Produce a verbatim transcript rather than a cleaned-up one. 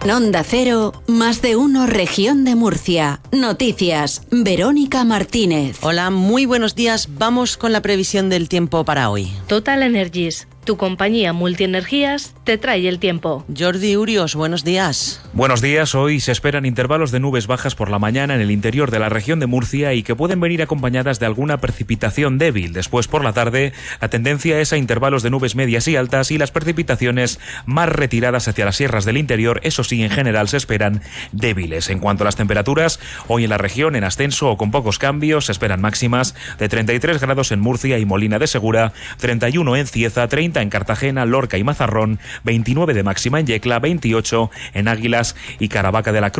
Onda Cero, Más de Uno, Región de Murcia. Noticias, Verónica Martínez. Hola, muy buenos días. Vamos con la previsión del tiempo para hoy. Total Energies, tu compañía multienergías, te trae el tiempo. Jordi Urios, buenos días. Buenos días. Hoy se esperan intervalos de nubes bajas por la mañana en el interior de la región de Murcia y que pueden venir acompañadas de alguna precipitación débil. Después, por la tarde, la tendencia es a intervalos de nubes medias y altas y las precipitaciones más retiradas hacia las sierras del interior. Eso sí, en general se esperan débiles. En cuanto a las temperaturas, hoy en la región en ascenso o con pocos cambios, se esperan máximas de treinta y tres grados en Murcia y Molina de Segura, treinta y uno en Cieza, treinta en Cartagena, Lorca y Mazarrón, veintinueve de máxima en Yecla, veintiocho en Águilas y Caravaca de la Cruz.